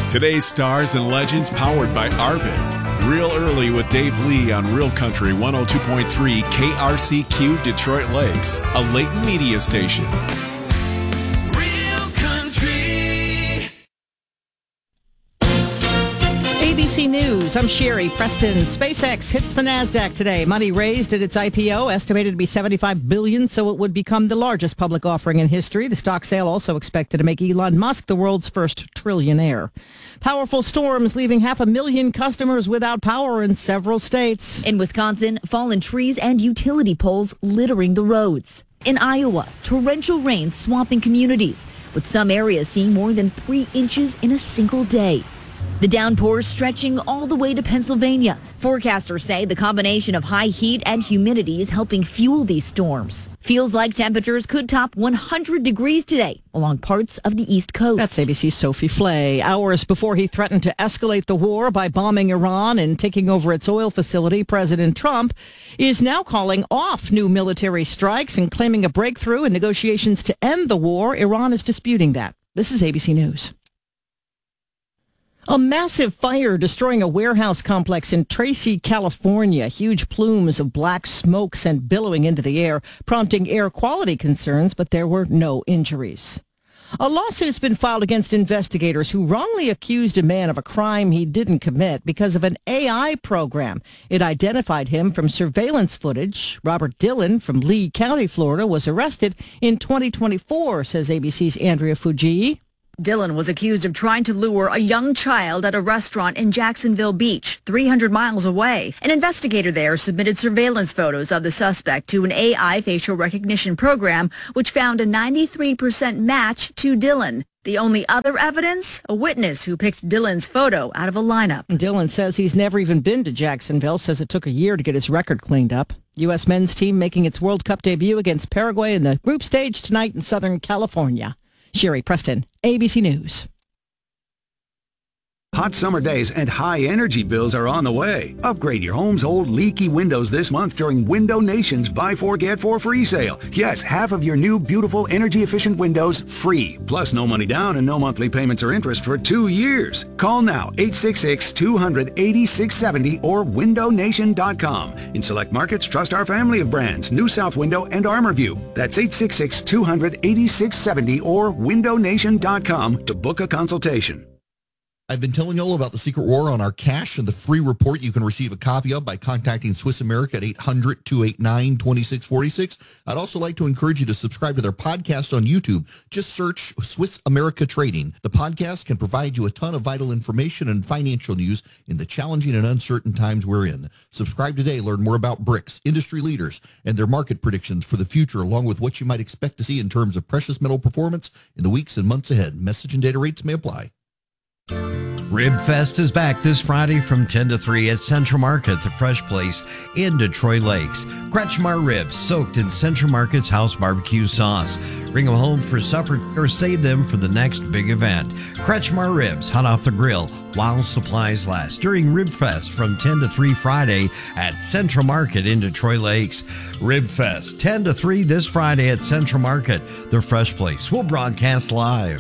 Today's stars and legends powered by Arvin. Real early with Dave Lee on Real Country 102.3 KRCQ Detroit Lakes, a Layton media station. Real Country. ABC News, I'm Sherry Preston. SpaceX hits the NASDAQ today. Money raised at its IPO, estimated to be $75 billion, so it would become the largest public offering in history. The stock sale also expected to make Elon Musk the world's first trillionaire. Powerful storms leaving 500,000 customers without power in several states. In Wisconsin, fallen trees and utility poles littering the roads. In Iowa, torrential rain swamping communities, with some areas seeing more than 3 inches in a single day. The downpours stretching all the way to Pennsylvania. Forecasters say the combination of high heat and humidity is helping fuel these storms. Feels like temperatures could top 100 degrees today along parts of the East Coast. That's ABC's Sophie Flay. Hours before he threatened to escalate the war by bombing Iran and taking over its oil facility, President Trump is now calling off new military strikes and claiming a breakthrough in negotiations to end the war. Iran is disputing that. This is ABC News. A massive fire destroying a warehouse complex in Tracy, California. Huge plumes of black smoke sent billowing into the air, prompting air quality concerns, but there were no injuries. A lawsuit has been filed against investigators who wrongly accused a man of a crime he didn't commit because of an AI program. It identified him from surveillance footage. Robert Dillon from Lee County, Florida, was arrested in 2024, says ABC's Andrea Fujii. Dillon was accused of trying to lure a young child at a restaurant in Jacksonville Beach, 300 miles away. An investigator there submitted surveillance photos of the suspect to an AI facial recognition program, which found a 93% match to Dillon. The only other evidence, a witness who picked Dillon's photo out of a lineup. Dillon says he's never even been to Jacksonville, says it took a year to get his record cleaned up. U.S. men's team making its World Cup debut against Paraguay in the group stage tonight in Southern California. Sherry Preston, ABC News. Hot summer days and high energy bills are on the way. Upgrade your home's old leaky windows this month during Window Nation's Buy 4 Get 4 free sale. Yes, half of your new beautiful energy efficient windows free. Plus no money down and no monthly payments or interest for 2 years. Call now 866-200-8670 or windownation.com. In select markets, trust our family of brands, New South Window and ArmorView. That's 866-200-8670 or windownation.com to book a consultation. I've been telling you all about the Secret War on our cash and the free report you can receive a copy of by contacting Swiss America at 800-289-2646. I'd also like to encourage you to subscribe to their podcast on YouTube. Just search Swiss America Trading. The podcast can provide you a ton of vital information and financial news in the challenging and uncertain times we're in. Subscribe today. Learn more about BRICS, industry leaders, and their market predictions for the future, along with what you might expect to see in terms of precious metal performance in the weeks and months ahead. Message and data rates may apply. Rib Fest is back this Friday from 10 to 3 at Central Market, the fresh place in Detroit Lakes. Kretschmar ribs soaked in Central Market's house barbecue sauce. Bring them home for supper or save them for the next big event. Kretschmar ribs hot off the grill while supplies last during Rib Fest from 10 to 3 Friday at Central Market in Detroit Lakes. Rib Fest 10 to 3 this Friday at Central Market, the fresh place. We'll broadcast live.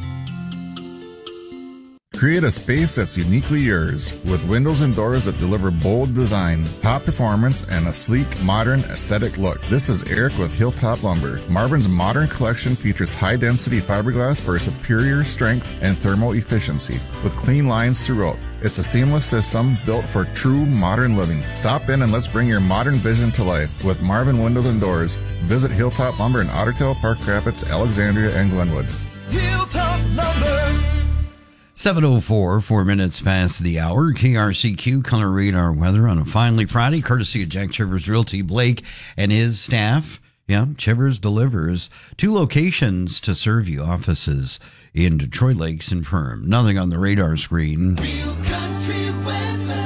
Create a space that's uniquely yours with windows and doors that deliver bold design, top performance, and a sleek, modern, aesthetic look. This is Eric with Hilltop Lumber. Marvin's modern collection features high-density fiberglass for superior strength and thermal efficiency with clean lines throughout. It's a seamless system built for true modern living. Stop in and let's bring your modern vision to life with Marvin Windows and Doors. Visit Hilltop Lumber in Ottertail, Park Rapids, Alexandria, and Glenwood. Hilltop Lumber. 7:04, 4 minutes past the hour. KRCQ color radar weather on a finally Friday, courtesy of Jack Chivers Realty, Blake and his staff. Yeah, Chivers delivers 2 locations to serve you, offices in Detroit Lakes and Perm. Nothing on the radar screen. Real country weather.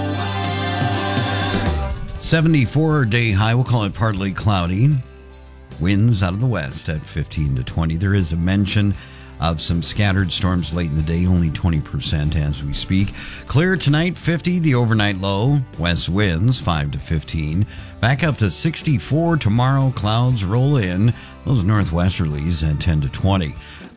74-day high, we'll call it partly cloudy. Winds out of the west at 15 to 20. There is a mention of some scattered storms late in the day, only 20% as we speak. Clear tonight, 50, the overnight low. West winds, 5 to 15. Back up to 64 tomorrow. Clouds roll in. Those northwesterlies at 10 to 20.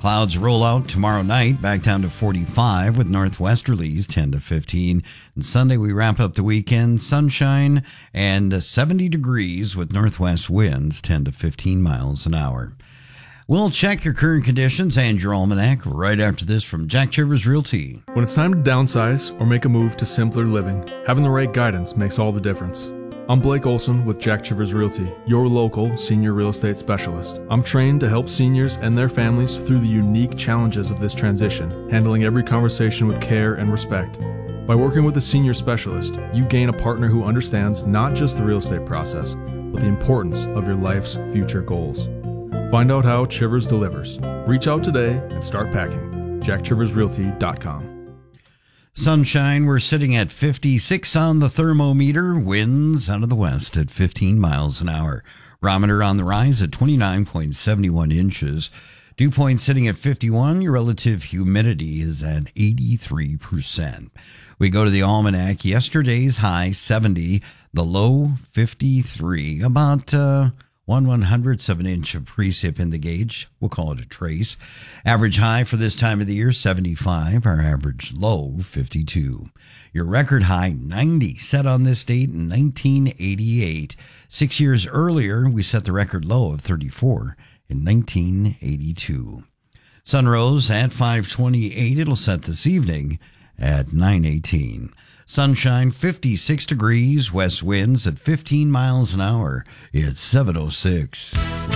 Clouds roll out tomorrow night, back down to 45 with northwesterlies 10 to 15. And Sunday we wrap up the weekend, sunshine and 70 degrees with northwest winds 10 to 15 miles an hour. We'll check your current conditions and your almanac right after this from Jack Chivers Realty. When it's time to downsize or make a move to simpler living, having the right guidance makes all the difference. I'm Blake Olson with Jack Chivers Realty, your local senior real estate specialist. I'm trained to help seniors and their families through the unique challenges of this transition, handling every conversation with care and respect. By working with a senior specialist, you gain a partner who understands not just the real estate process, but the importance of your life's future goals. Find out how Chivers delivers. Reach out today and start packing. JackChiversRealty.com. Sunshine, we're sitting at 56 on the thermometer. Winds out of the west at 15 miles an hour. Barometer on the rise at 29.71 inches. Dew point sitting at 51. Your relative humidity is at 83%. We go to the almanac. Yesterday's high 70, the low 53. About 1/100th of an inch of precip in the gauge. We'll call it a trace. Average high for this time of the year, 75. Our average low, 52. Your record high, 90, set on this date in 1988. 6 years earlier, we set the record low of 34 in 1982. Sun rose at 5:28. It'll set this evening at 9:18. Sunshine, 56 degrees, west winds at 15 miles an hour. It's 7:06.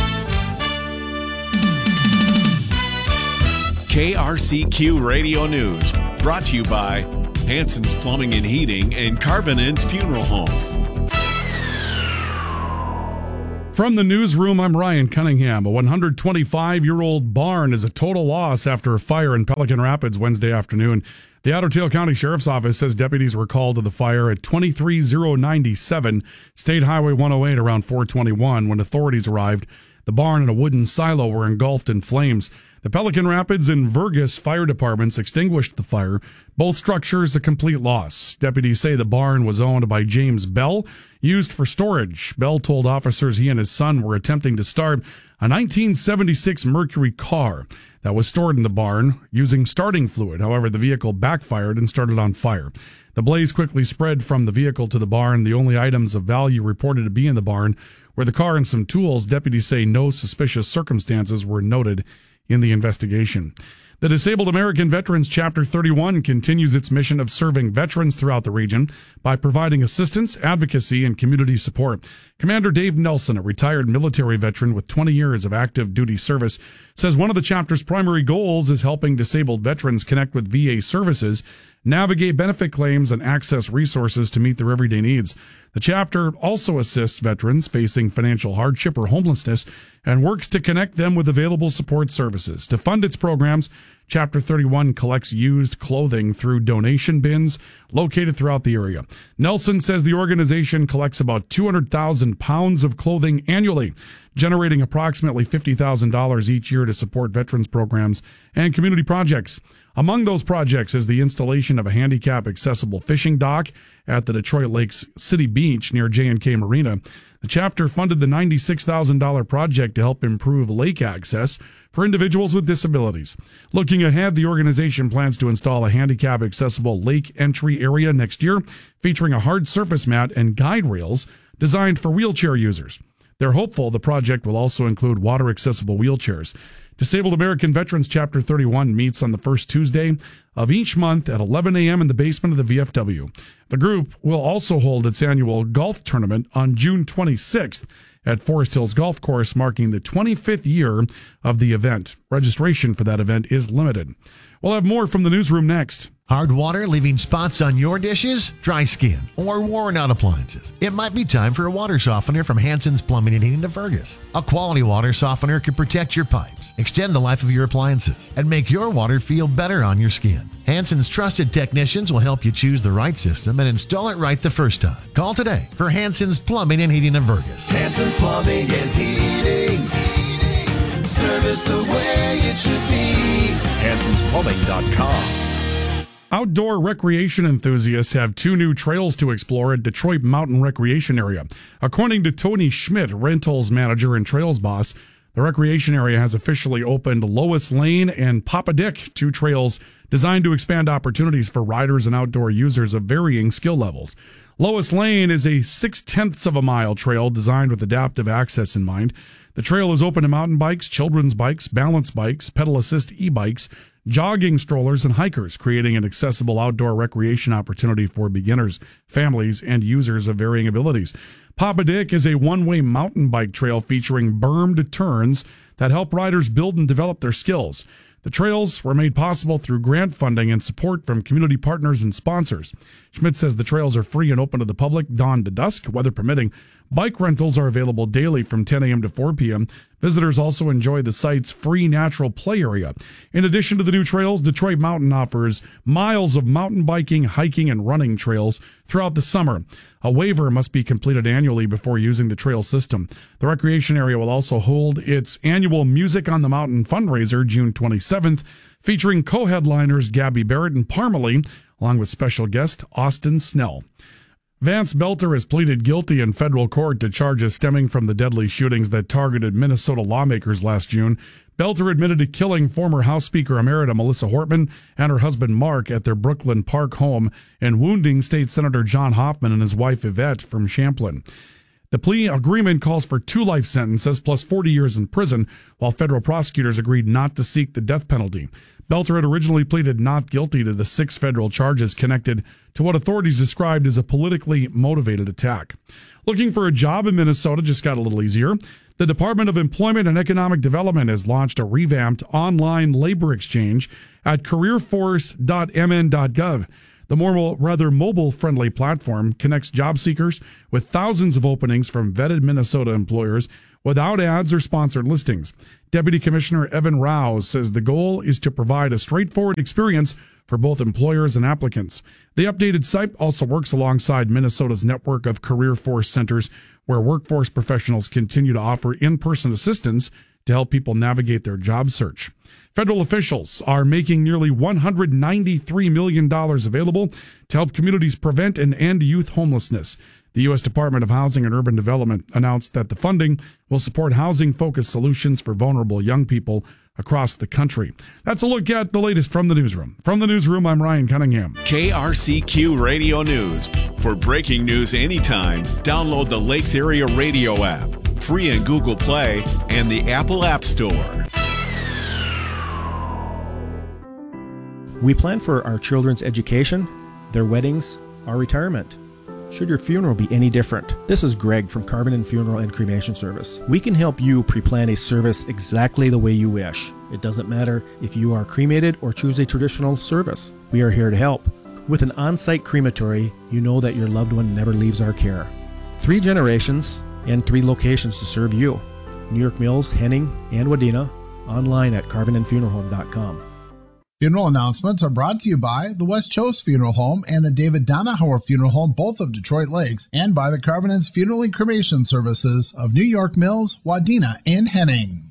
KRCQ Radio News, brought to you by Hanson's Plumbing and Heating and Carvinen's Funeral Home. From the newsroom, I'm Ryan Cunningham. A 125-year-old barn is a total loss after a fire in Pelican Rapids Wednesday afternoon. The Otter Tail County Sheriff's Office says deputies were called to the fire at 23097 State Highway 108 around 421 when authorities arrived. The barn and a wooden silo were engulfed in flames. The Pelican Rapids and Vergas fire departments extinguished the fire. Both structures a complete loss. Deputies say the barn was owned by James Bell, used for storage. Bell told officers he and his son were attempting to start a 1976 Mercury car that was stored in the barn using starting fluid. However, the vehicle backfired and started on fire. The blaze quickly spread from the vehicle to the barn. The only items of value reported to be in the barn were the car and some tools. Deputies say no suspicious circumstances were noted in the investigation. The Disabled American Veterans Chapter 31 continues its mission of serving veterans throughout the region by providing assistance, advocacy, and community support. Commander Dave Nelson, a retired military veteran with 20 years of active duty service, says one of the chapter's primary goals is helping disabled veterans connect with VA services, navigate benefit claims, and access resources to meet their everyday needs. The chapter also assists veterans facing financial hardship or homelessness and works to connect them with available support services. To fund its programs, Chapter 31 collects used clothing through donation bins located throughout the area. Nelson says the organization collects about 200,000 pounds of clothing annually, generating approximately $50,000 each year to support veterans programs and community projects. Among those projects is the installation of a handicap-accessible fishing dock at the Detroit Lakes City Beach near J&K Marina. The chapter funded the $96,000 project to help improve lake access for individuals with disabilities. Looking ahead, the organization plans to install a handicap-accessible lake entry area next year, featuring a hard surface mat and guide rails designed for wheelchair users. They're hopeful the project will also include water-accessible wheelchairs. Disabled American Veterans Chapter 31 meets on the first Tuesday of each month at 11 a.m. in the basement of the VFW. The group will also hold its annual golf tournament on June 26th at Forest Hills Golf Course, marking the 25th year of the event. Registration for that event is limited. We'll have more from the newsroom next. Hard water leaving spots on your dishes, dry skin, or worn out appliances. It might be time for a water softener from Hanson's Plumbing and Heating of Vergas. A quality water softener can protect your pipes, extend the life of your appliances, and make your water feel better on your skin. Hanson's trusted technicians will help you choose the right system and install it right the first time. Call today for Hanson's Plumbing and Heating of Vergas. Hanson's Plumbing and Heating. Service the way it should be. Hanson'sPlumbing.com. Outdoor recreation enthusiasts have 2 new trails to explore at Detroit Mountain Recreation Area. According to Tony Schmidt, rentals manager and trails boss, the The recreation area has officially opened Lois Lane and Papa Dick, 2 trails designed to expand opportunities for riders and outdoor users of varying skill levels. Lois Lane is a 0.6 of a mile trail designed with adaptive access in mind. The trail is open to mountain bikes, children's bikes, balance bikes, pedal assist e-bikes, jogging strollers, and hikers, creating an accessible outdoor recreation opportunity for beginners, families, and users of varying abilities. Papa Dick is a one-way mountain bike trail featuring bermed turns that help riders build and develop their skills. The trails were made possible through grant funding and support from community partners and sponsors. Schmidt says the trails are free and open to the public dawn to dusk, weather permitting. Bike rentals are available daily from 10 a.m. to 4 p.m. Visitors also enjoy the site's free natural play area. In addition to the new trails, Detroit Mountain offers miles of mountain biking, hiking, and running trails throughout the summer. A waiver must be completed annually before using the trail system. The recreation area will also hold its annual Music on the Mountain fundraiser June 27th, featuring co-headliners Gabby Barrett and Parmalee, along with special guest Austin Snell. Vance Belter has pleaded guilty in federal court to charges stemming from the deadly shootings that targeted Minnesota lawmakers last June. Belter admitted to killing former House Speaker Emerita Melissa Hortman and her husband Mark at their Brooklyn Park home and wounding State Senator John Hoffman and his wife Yvette from Champlin. The plea agreement calls for 2 life sentences plus 40 years in prison, while federal prosecutors agreed not to seek the death penalty. Belter had originally pleaded not guilty to the 6 federal charges connected to what authorities described as a politically motivated attack. Looking for a job in Minnesota just got a little easier. The Department of Employment and Economic Development has launched a revamped online labor exchange at careerforce.mn.gov. The rather mobile-friendly platform connects job seekers with thousands of openings from vetted Minnesota employers without ads or sponsored listings. Deputy Commissioner Evan Rouse says the goal is to provide a straightforward experience for both employers and applicants. The updated site also works alongside Minnesota's network of career force centers, where workforce professionals continue to offer in-person assistance to help people navigate their job search. Federal officials are making nearly $193 million available to help communities prevent and end youth homelessness. The U.S. Department of Housing and Urban Development announced that the funding will support housing-focused solutions for vulnerable young people across the country. That's a look at the latest from the newsroom. From the newsroom, I'm Ryan Cunningham. KRCQ Radio News. For breaking news anytime, download the Lakes Area Radio app, free in Google Play and the Apple App Store. We plan for our children's education, their weddings, our retirement. Should your funeral be any different? This is Greg from Carbon Funeral and Cremation Service. We can help you pre-plan a service exactly the way you wish. It doesn't matter if you are cremated or choose a traditional service. We are here to help. With an on-site crematory, you know that your loved one never leaves our care. 3 generations and 3 locations to serve you. New York Mills, Henning, and Wadena. Online at carbonandfuneralhome.com. Funeral announcements are brought to you by the West Chose Funeral Home and the David Donahauer Funeral Home, both of Detroit Lakes, and by the Carbon's Funeral and Cremation Services of New York Mills, Wadena, and Henning.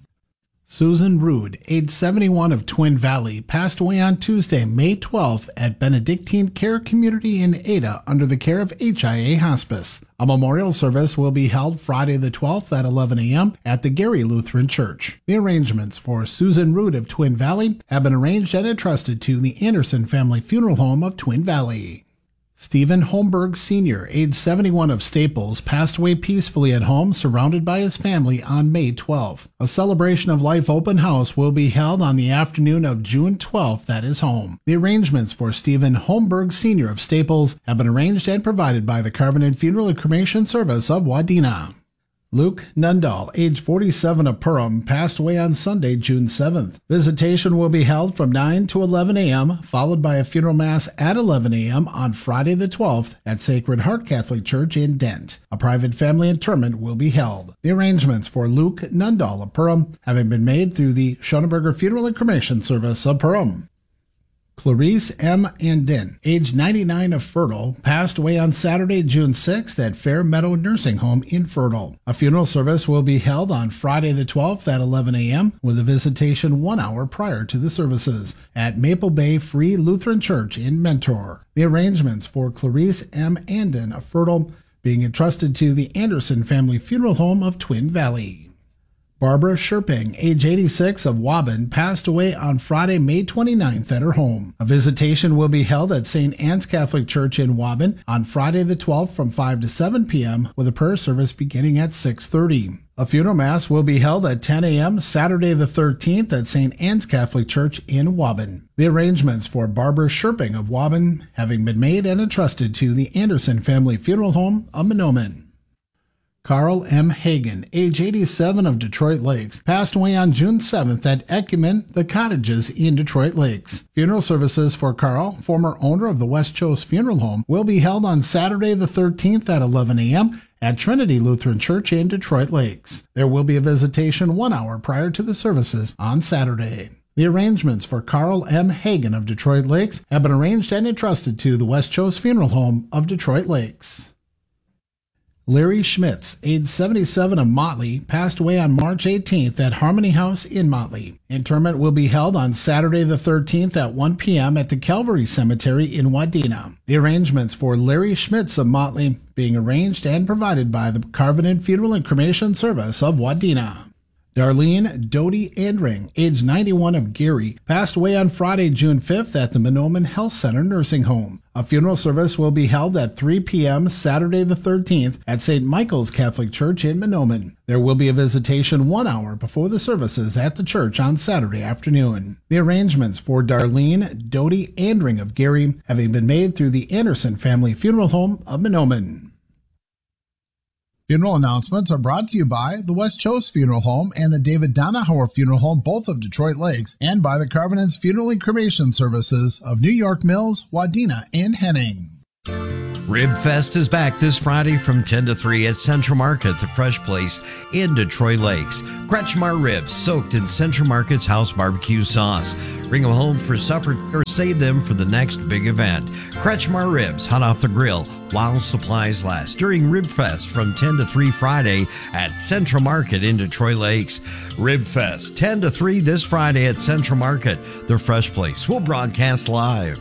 Susan Rude, age 71 of Twin Valley, passed away on Tuesday, May 12th at Benedictine Care Community in Ada under the care of HIA Hospice. A memorial service will be held Friday the 12th at 11 a.m. at the Gary Lutheran Church. The arrangements for Susan Rude of Twin Valley have been arranged and entrusted to the Anderson Family Funeral Home of Twin Valley. Stephen Holmberg Sr., age 71 of Staples, passed away peacefully at home surrounded by his family on May 12th. A celebration of life open house will be held on the afternoon of June 12th at his home. The arrangements for Stephen Holmberg Sr. of Staples have been arranged and provided by the Carbon Funeral and Cremation Service of Wadena. Luke Nundahl, age 47 of Perham, passed away on Sunday, June 7th. Visitation will be held from 9 to 11 a.m., followed by a funeral mass at 11 a.m. on Friday the 12th at Sacred Heart Catholic Church in Dent. A private family interment will be held. The arrangements for Luke Nundahl of Perham having been made through the Schoenberger Funeral and Cremation Service of Perham. Clarice M. Andin, age 99 of Fertile, passed away on Saturday, June 6th at Fair Meadow Nursing Home in Fertile. A funeral service will be held on Friday the 12th at 11 a.m. with a visitation 1 hour prior to the services at Maple Bay Free Lutheran Church in Mentor. The arrangements for Clarice M. Andin of Fertile being entrusted to the Anderson Family Funeral Home of Twin Valley. Barbara Sherping, age 86 of Waban, passed away on Friday, May 29th at her home. A visitation will be held at St. Anne's Catholic Church in Waban on Friday the 12th from 5 to 7 p.m. with a prayer service beginning at 6:30. A funeral mass will be held at 10 a.m. Saturday the 13th at St. Anne's Catholic Church in Waban. The arrangements for Barbara Sherping of Waban having been made and entrusted to the Anderson Family Funeral Home of Mahnomen. Carl M. Hagen, age 87 of Detroit Lakes, passed away on June 7th at Ecumen, The Cottages in Detroit Lakes. Funeral services for Carl, former owner of the West Chos Funeral Home, will be held on Saturday the 13th at 11 a.m. at Trinity Lutheran Church in Detroit Lakes. There will be a visitation 1 hour prior to the services on Saturday. The arrangements for Carl M. Hagen of Detroit Lakes have been arranged and entrusted to the West Chos Funeral Home of Detroit Lakes. Larry Schmitz, age 77 of Motley, passed away on March 18th at Harmony House in Motley. Interment will be held on Saturday the 13th at 1 p.m. at the Calvary Cemetery in Wadena. The arrangements for Larry Schmitz of Motley being arranged and provided by the Covenant Funeral and Cremation Service of Wadena. Darlene Doty Andring, age 91 of Gary, passed away on Friday, June 5th at the Mahnomen Health Center Nursing Home. A funeral service will be held at 3 p.m. Saturday the 13th at St. Michael's Catholic Church in Mahnomen. There will be a visitation 1 hour before the services at the church on Saturday afternoon. The arrangements for Darlene Doty Andring of Gary having been made through the Anderson Family Funeral Home of Mahnomen. Funeral announcements are brought to you by the West Chos Funeral Home and the David Donahauer Funeral Home, both of Detroit Lakes, and by the Covenant's Funeral and Cremation Services of New York Mills, Wadena, and Henning. Rib Fest is back this Friday from 10 to 3 at Central Market, the fresh place in Detroit Lakes. Kretschmar ribs soaked in Central Market's house barbecue sauce. Bring them home for supper or save them for the next big event. Kretschmar ribs hot off the grill while supplies last during Rib Fest from 10 to 3 Friday at Central Market in Detroit Lakes. Rib Fest 10 to 3 this Friday at Central Market, the fresh place. We'll broadcast live.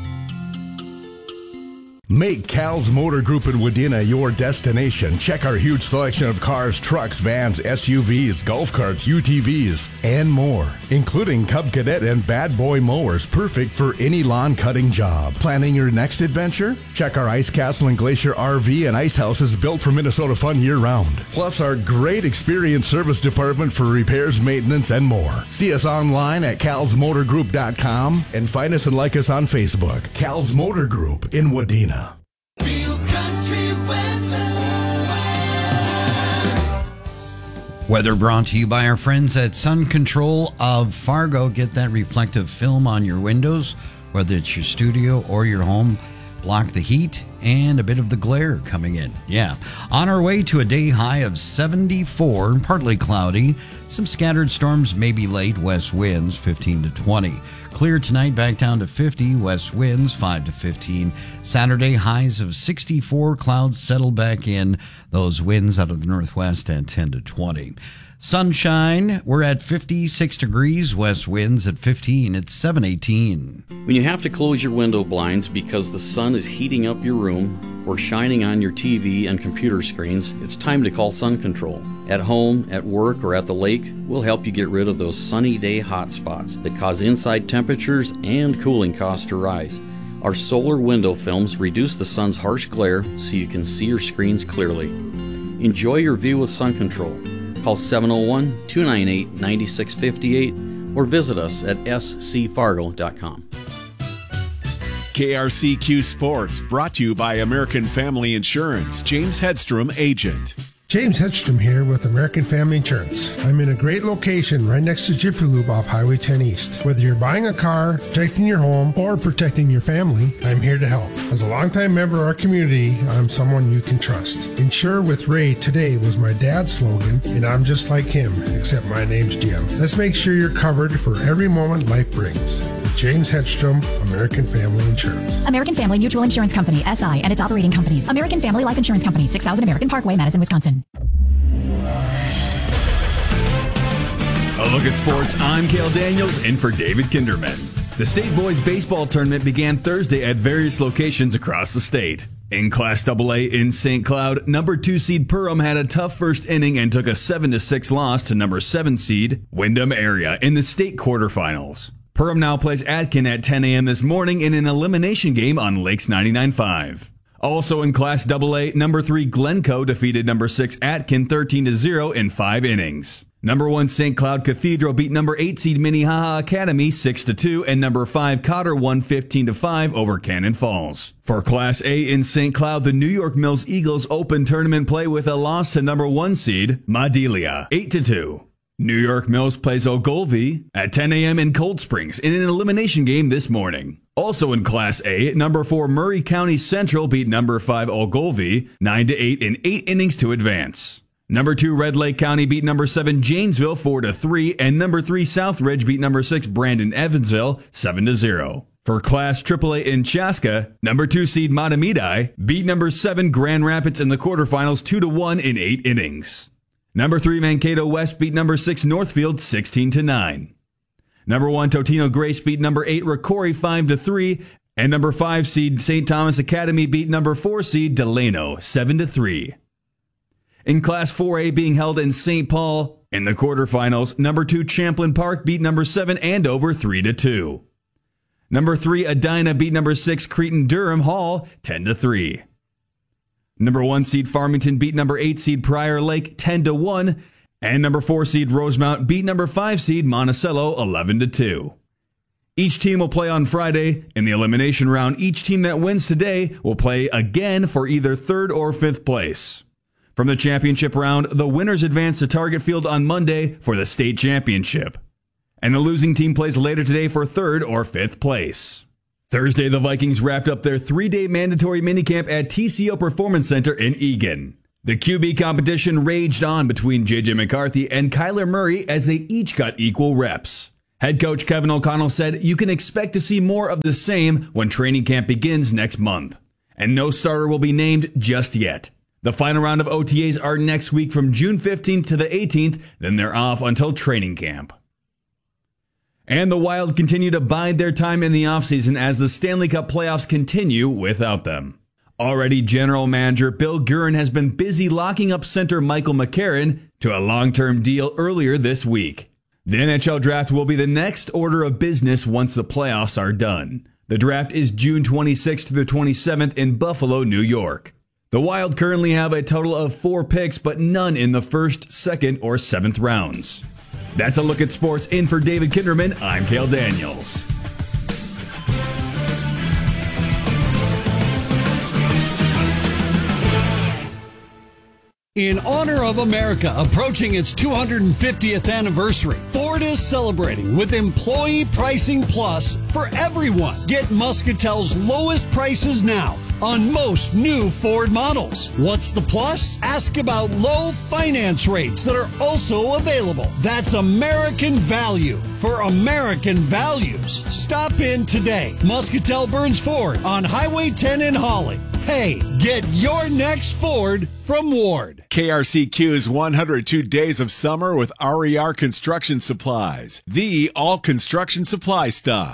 Make Cal's Motor Group in Wadena your destination. Check our huge selection of cars, trucks, vans, SUVs, golf carts, UTVs, and more, including Cub Cadet and Bad Boy mowers, perfect for any lawn cutting job. Planning your next adventure? Check our Ice Castle and Glacier RV and ice houses built for Minnesota fun year-round. Plus our great experienced service department for repairs, maintenance, and more. See us online at calsmotorgroup.com and find us and like us on Facebook. Cal's Motor Group in Wadena. Weather brought to you by our friends at Sun Control of Fargo. Get that reflective film on your windows, whether it's your studio or your home. Block the heat and a bit of the glare coming in. Yeah. On our way to a day high of 74, partly cloudy. Some scattered storms may be late. West winds 15 to 20. Clear tonight, back down to 50. West winds 5 to 15. Saturday, highs of 64. Clouds settle back in. Those winds out of the northwest at 10 to 20. Sunshine, we're at 56 degrees. West winds at 15. It's 718. When you have to close your window blinds because the sun is heating up your room or shining on your TV and computer screens, it's time to call Sun Control. At home, at work, or at the lake, we'll help you get rid of those sunny day hot spots that cause inside temperatures and cooling costs to rise. Our solar window films reduce the sun's harsh glare so you can see your screens clearly. Enjoy your view with Sun Control. Call 701-298-9658 or visit us at scfargo.com. KRCQ Sports, brought to you by American Family Insurance. James Hedstrom, agent. James Hedstrom here with American Family Insurance. I'm in a great location right next to Jiffy Lube off Highway 10 East. Whether you're buying a car, protecting your home, or protecting your family, I'm here to help. As a longtime member of our community, I'm someone you can trust. Insure with Ray today was my dad's slogan, and I'm just like him, except my name's Jim. Let's make sure you're covered for every moment life brings. James Hedstrom, American Family Insurance. American Family Mutual Insurance Company, SI, and its operating companies. American Family Life Insurance Company, 6000 American Parkway, Madison, Wisconsin. A look at sports. I'm Cale Daniels in for David Kinderman. The State Boys Baseball Tournament began Thursday at various locations across the state. In Class AA in St. Cloud, number 2 seed Perham had a tough first inning and took a 7-6 loss to number 7 seed Wyndham Area in the state quarterfinals. Perham now plays Atkin at 10 a.m. this morning in an elimination game on Lakes 99.5. Also in Class AA, number 3 Glencoe defeated number 6 Atkin 13-0 in 5 innings. Number 1 St. Cloud Cathedral beat number 8 seed Minnehaha Academy 6-2, and number 5 Cotter won 15-5 over Cannon Falls. For Class A in St. Cloud, the New York Mills Eagles opened tournament play with a loss to number 1 seed Madelia 8-2. New York Mills plays Ogilvie at 10 a.m. in Cold Springs in an elimination game this morning. Also in Class A, number 4 Murray County Central beat number 5 Ogilvie 9-8 in 8 innings to advance. Number 2 Red Lake County beat number 7 Janesville 4-3, and number 3 Southridge beat number 6 Brandon Evansville 7-0. For Class AAA in Chaska, number 2 seed Matamidi beat number 7 Grand Rapids in the quarterfinals 2-1 in 8 innings. Number 3 Mankato West beat number 6 Northfield 16-9. Number 1 Totino Grace beat number 8 Rocori 5-3, and number 5 seed St. Thomas Academy beat number 4 seed Delano 7-3. In Class 4A being held in St. Paul, in the quarterfinals, number 2 Champlin Park beat number 7 Andover 3-2. Number 3 Edina beat number 6 Cretin Durham Hall 10-3. Number 1 seed Farmington beat number 8 seed Prior Lake 10-1, and number 4 seed Rosemount beat number 5 seed Monticello 11-2. Each team will play on Friday. In the elimination round, each team that wins today will play again for either 3rd or 5th place. From the championship round, the winners advance to Target Field on Monday for the state championship. And the losing team plays later today for 3rd or 5th place. Thursday, the Vikings wrapped up their 3-day mandatory minicamp at TCO Performance Center in Eagan. The QB competition raged on between J.J. McCarthy and Kyler Murray as they each got equal reps. Head coach Kevin O'Connell said you can expect to see more of the same when training camp begins next month. And no starter will be named just yet. The final round of OTAs are next week from June 15th to the 18th, then they're off until training camp. And the Wild continue to bide their time in the offseason as the Stanley Cup playoffs continue without them. Already General Manager Bill Guerin has been busy locking up center Michael McCarron to a long-term deal earlier this week. The NHL draft will be the next order of business once the playoffs are done. The draft is June 26th to the 27th in Buffalo, New York. The Wild currently have a total of 4 picks, but none in the 1st, 2nd, or 7th rounds. That's a look at sports. In for David Kinderman, I'm Cale Daniels. In honor of America approaching its 250th anniversary, Ford is celebrating with Employee Pricing Plus for everyone. Get Muscatel's lowest prices now on most new Ford models. What's the plus? Ask about low finance rates that are also available. That's American value for American values. Stop in today. Muscatel Burns Ford on Highway 10 in Holly. Hey, get your next Ford from Ward. KRCQ's 102 Days of Summer with RER Construction Supplies, the all construction supply stop.